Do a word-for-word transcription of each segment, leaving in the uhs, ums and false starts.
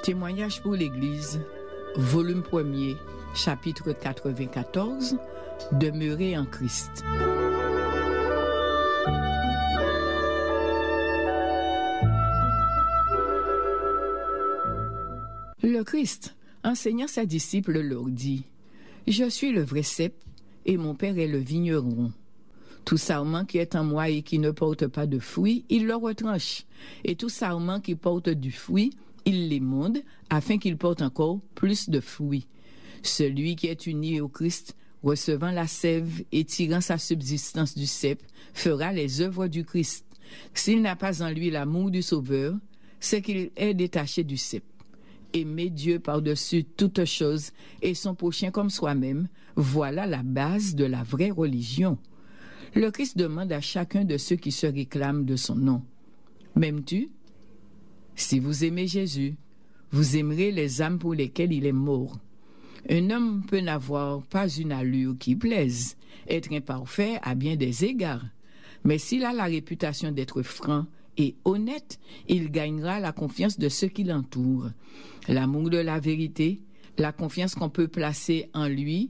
Témoignage pour l'Église, volume premier, chapitre quatre-vingt-quatorze, Demeurer en Christ. Le Christ, enseignant ses disciples, leur dit: « Je suis le vrai cep, et mon Père est le vigneron. Tout sarment qui est en moi et qui ne porte pas de fruits, il le retranche, et tout sarment qui porte du fruit, il l'émonde, afin qu'il porte encore plus de fruits. Celui qui est uni au Christ, recevant la sève et tirant sa subsistance du cep, fera les œuvres du Christ. S'il n'a pas en lui l'amour du Sauveur, c'est qu'il est détaché du cep. Aimer Dieu par-dessus toute chose et son prochain comme soi-même, voilà la base de la vraie religion. Le Christ demande à chacun de ceux qui se réclament de son nom: « M'aimes-tu? Si vous aimez Jésus, vous aimerez les âmes pour lesquelles il est mort. Un homme peut n'avoir pas une allure qui plaise, être imparfait à bien des égards, mais s'il a la réputation d'être franc et honnête, il gagnera la confiance de ceux qui l'entourent. L'amour de la vérité, la confiance qu'on peut placer en lui,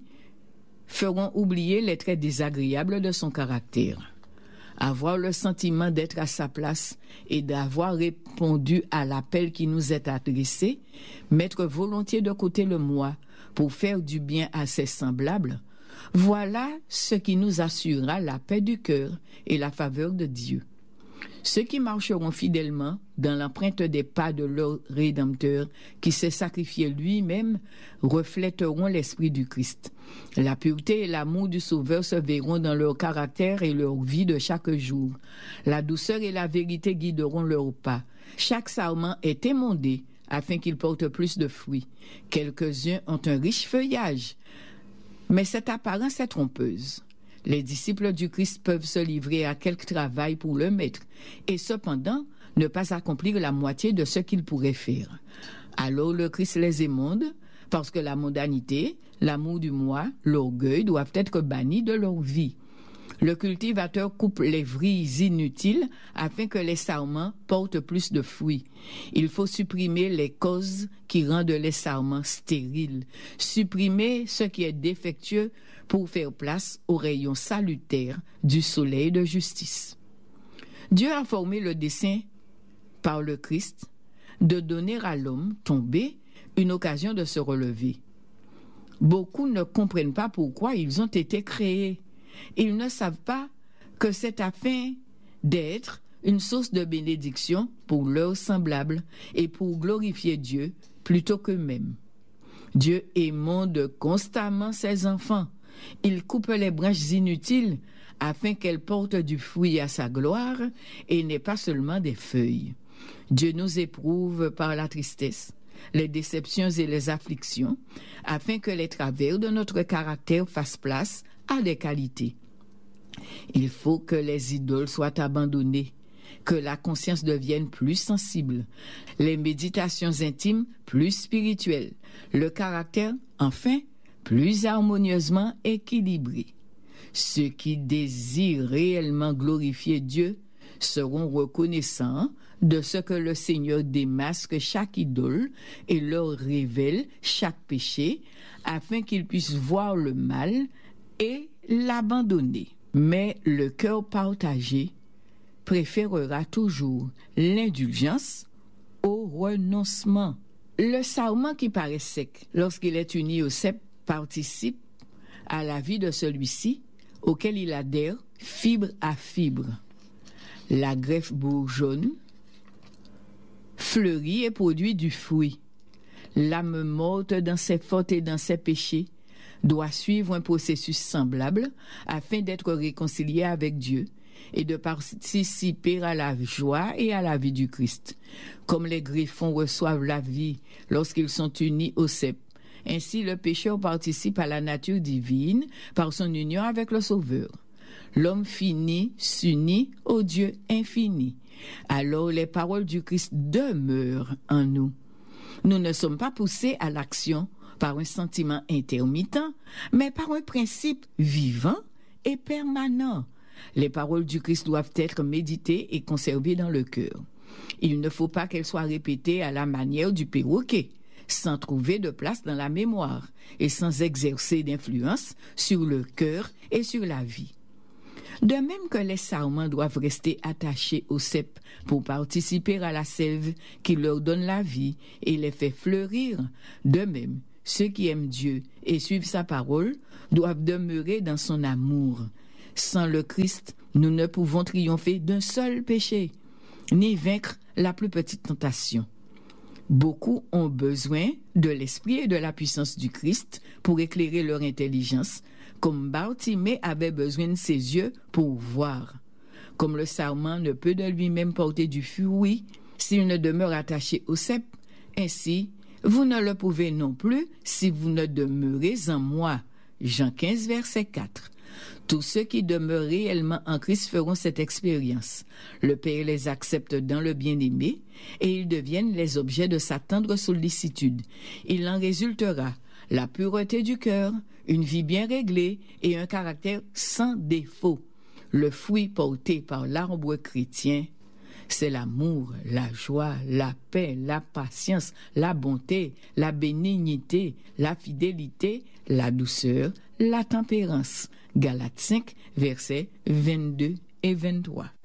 feront oublier les traits désagréables de son caractère. Avoir le sentiment d'être à sa place et d'avoir répondu à l'appel qui nous est adressé, mettre volontiers de côté le moi pour faire du bien à ses semblables, voilà ce qui nous assurera la paix du cœur et la faveur de Dieu. Ceux qui marcheront fidèlement dans l'empreinte des pas de leur Rédempteur, qui s'est sacrifié lui-même, reflèteront l'esprit du Christ. La pureté et l'amour du Sauveur se verront dans leur caractère et leur vie de chaque jour. La douceur et la vérité guideront leurs pas. Chaque sarment est émondé afin qu'il porte plus de fruits. Quelques-uns ont un riche feuillage, mais cette apparence est trompeuse. Les disciples du Christ peuvent se livrer à quelque travail pour le maître et cependant ne pas accomplir la moitié de ce qu'ils pourraient faire. Alors le Christ les émonde parce que la mondanité, l'amour du moi, l'orgueil doivent être bannis de leur vie. Le cultivateur coupe les vrilles inutiles afin que les sarments portent plus de fruits. Il faut supprimer les causes qui rendent les sarments stériles, supprimer ce qui est défectueux pour faire place aux rayons salutaires du soleil de justice. Dieu a formé le dessein par le Christ de donner à l'homme tombé une occasion de se relever. Beaucoup ne comprennent pas pourquoi ils ont été créés. Ils ne savent pas que c'est afin d'être une source de bénédiction pour leurs semblables et pour glorifier Dieu plutôt qu'eux-mêmes. Dieu émonde constamment ses enfants. Il coupe les branches inutiles afin qu'elles portent du fruit à sa gloire et n'aient pas seulement des feuilles. Dieu nous éprouve par la tristesse, les déceptions et les afflictions, afin que les travers de notre caractère fassent place à des qualités. Il faut que les idoles soient abandonnées, que la conscience devienne plus sensible, les méditations intimes plus spirituelles, le caractère, enfin, plus harmonieusement équilibré. Ceux qui désirent réellement glorifier Dieu seront reconnaissants de ce que le Seigneur démasque chaque idole et leur révèle chaque péché, afin qu'ils puissent voir le mal et l'abandonner. Mais le cœur partagé préférera toujours l'indulgence au renoncement. Le sarment qui paraît sec lorsqu'il est uni au cep participe à la vie de celui-ci auquel il adhère fibre à fibre. La greffe bourgeonne, fleurit et produit du fruit. L'âme morte dans ses fautes et dans ses péchés doit suivre un processus semblable afin d'être réconciliée avec Dieu et de participer à la joie et à la vie du Christ. Comme les greffons reçoivent la vie lorsqu'ils sont unis au cep, ainsi le pécheur participe à la nature divine par son union avec le Sauveur. L'homme fini s'unit au Dieu infini. Alors les paroles du Christ demeurent en nous. Nous ne sommes pas poussés à l'action par un sentiment intermittent, mais par un principe vivant et permanent. Les paroles du Christ doivent être méditées et conservées dans le cœur. Il ne faut pas qu'elle soit répétée à la manière du perroquet, sans trouver de place dans la mémoire et sans exercer d'influence sur le cœur et sur la vie. De même que les sarments doivent rester attachés au cep pour participer à la sève qui leur donne la vie et les fait fleurir, de même, ceux qui aiment Dieu et suivent sa parole doivent demeurer dans son amour. Sans le Christ, nous ne pouvons triompher d'un seul péché, ni vaincre la plus petite tentation. Beaucoup ont besoin de l'esprit et de la puissance du Christ pour éclairer leur intelligence, comme Bartimée avait besoin de ses yeux pour voir. Comme le sarment ne peut de lui-même porter du fruit s'il ne demeure attaché au cep, ainsi, vous ne le pouvez non plus si vous ne demeurez en moi. Jean quinze, verset quatre. Tous ceux qui demeurent réellement en Christ feront cette expérience. Le Père les accepte dans le bien-aimé et ils deviennent les objets de sa tendre sollicitude. Il en résultera la pureté du cœur, une vie bien réglée et un caractère sans défaut. Le fruit porté par l'arbre chrétien, c'est l'amour, la joie, la paix, la patience, la bonté, la bénignité, la fidélité, la douceur, la tempérance. Galates cinq, versets vingt-deux et vingt-trois.